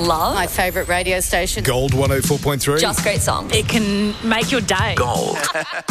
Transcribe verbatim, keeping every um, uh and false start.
love. My favourite radio station. Gold one oh four point three. Just great songs. It can make your day. Gold.